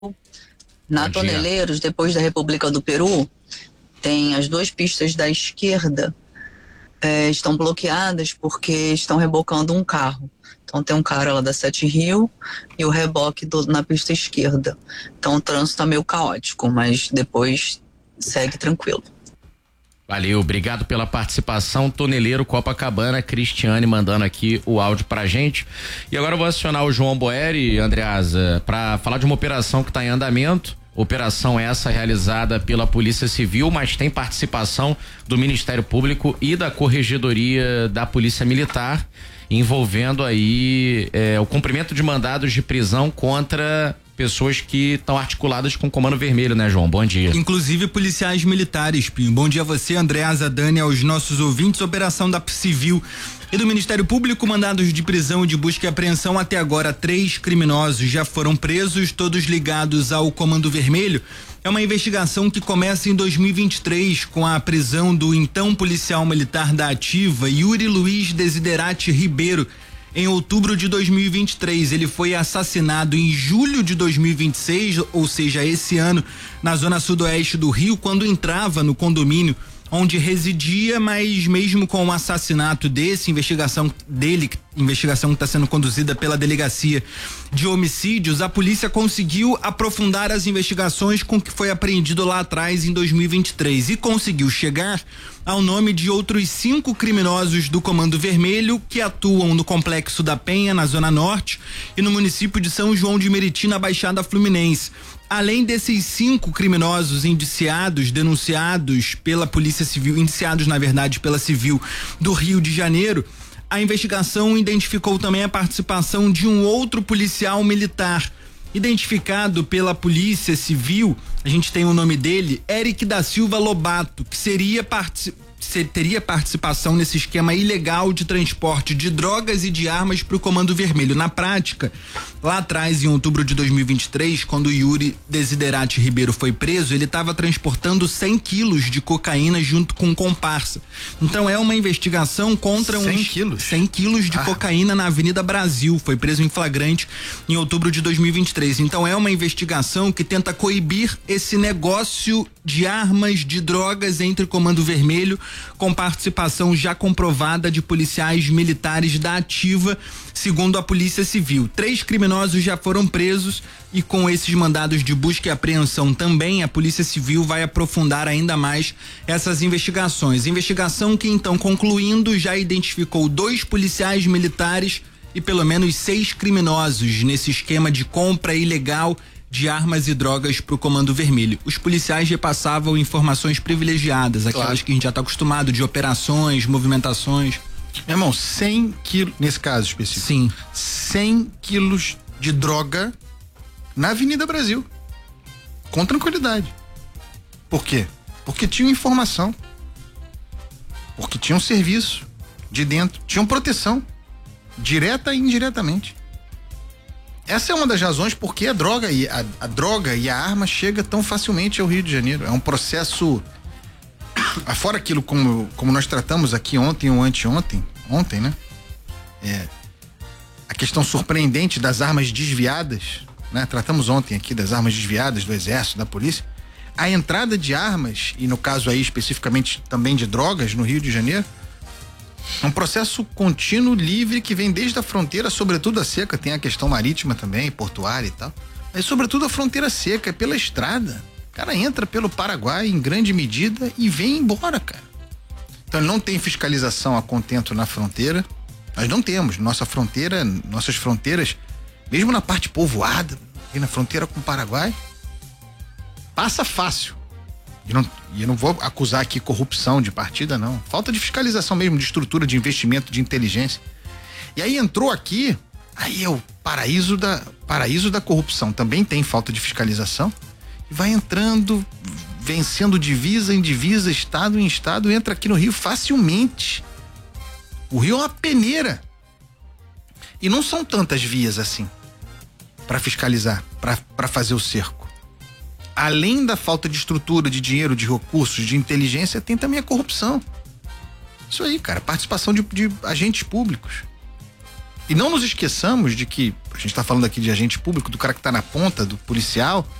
Na Bom dia. Toneleiros, depois da República do Peru, tem as duas pistas da esquerda estão bloqueadas porque estão rebocando um carro. Então tem um cara lá da Sete Rio e o reboque na pista esquerda. Então o trânsito está meio caótico, mas depois segue tranquilo. Valeu, obrigado pela participação. Toneleiro Copacabana, Cristiane mandando aqui o áudio pra gente. E agora eu vou acionar o João Boeri, Andreasa, para falar de uma operação que está em andamento. Operação essa realizada pela Polícia Civil, mas tem participação do Ministério Público e da Corregedoria da Polícia Militar, envolvendo aí o cumprimento de mandados de prisão contra pessoas que estão articuladas com o Comando Vermelho, né, João? Bom dia. Inclusive policiais militares, Pinho. Bom dia a você, Andreasa, Dani, aos nossos ouvintes. Operação da Civil e do Ministério Público, mandados de prisão e de busca e apreensão. Até agora, 3 criminosos já foram presos, todos ligados ao Comando Vermelho. É uma investigação que começa em 2023 com a prisão do então policial militar da Ativa, Yuri Luiz Desiderati Ribeiro. Em outubro de 2023, ele foi assassinado em julho de 2026, ou seja, esse ano, na zona sudoeste do Rio, quando entrava no condomínio onde residia, mas mesmo com o assassinato investigação que está sendo conduzida pela Delegacia de Homicídios, a polícia conseguiu aprofundar as investigações com o que foi apreendido lá atrás em 2023 e conseguiu chegar ao nome de outros 5 criminosos do Comando Vermelho que atuam no Complexo da Penha, na Zona Norte, e no município de São João de Meriti, na Baixada Fluminense. Além desses 5 criminosos denunciados pela Polícia Civil, indiciados na verdade pela Civil do Rio de Janeiro, a investigação identificou também a participação de um outro policial militar, identificado pela Polícia Civil. A gente tem o nome dele, Eric da Silva Lobato, que teria participação nesse esquema ilegal de transporte de drogas e de armas para o Comando Vermelho. Na prática, lá atrás, em outubro de 2023, quando Yuri Desiderati Ribeiro foi preso, ele estava transportando 100 quilos de cocaína junto com um comparsa. Então é uma investigação contra 100 quilos de cocaína na Avenida Brasil. Foi preso em flagrante em outubro de 2023. Então é uma investigação que tenta coibir esse negócio de armas, de drogas entre o Comando Vermelho, com participação já comprovada de policiais militares da Ativa, segundo a Polícia Civil. 3 criminosos já foram presos e com esses mandados de busca e apreensão também a Polícia Civil vai aprofundar ainda mais essas investigações. Investigação que então, concluindo, já identificou 2 policiais militares e pelo menos 6 criminosos nesse esquema de compra ilegal de armas e drogas para o Comando Vermelho. Os policiais repassavam informações privilegiadas, aquelas que a gente já está acostumado, de operações, movimentações. Meu irmão, 100 quilos, nesse caso específico. Sim. 100 quilos de droga na Avenida Brasil. Com tranquilidade. Por quê? Porque tinham informação. Porque tinham serviço de dentro. Tinham proteção. Direta e indiretamente. Essa é uma das razões porque a droga e a arma chega tão facilmente ao Rio de Janeiro. É um processo, fora aquilo como nós tratamos aqui ontem ou anteontem, né? A questão surpreendente das armas desviadas, né? Tratamos ontem aqui das armas desviadas do Exército, da Polícia. A entrada de armas, e no caso aí especificamente também de drogas no Rio de Janeiro, é um processo contínuo, livre, que vem desde a fronteira, sobretudo a seca, tem a questão marítima também, portuária e tal, mas sobretudo a fronteira seca, é pela estrada. O cara entra pelo Paraguai em grande medida e vem embora, cara. Então ele não tem fiscalização a contento na fronteira, nós não temos, nossas fronteiras, mesmo na parte povoada, e na fronteira com o Paraguai, passa fácil. E eu não vou acusar aqui corrupção de partida, não. Falta de fiscalização mesmo, de estrutura, de investimento, de inteligência. E aí entrou aqui, aí é o paraíso da corrupção. Também tem falta de fiscalização. E vai entrando, vencendo divisa em divisa, estado em estado, entra aqui no Rio facilmente. O Rio é uma peneira. E não são tantas vias assim para fiscalizar, para fazer o cerco. Além da falta de estrutura, de dinheiro, de recursos, de inteligência, tem também a corrupção. Isso aí, cara, participação de agentes públicos. E não nos esqueçamos de que, a gente está falando aqui de agente público, do cara que está na ponta, do policial,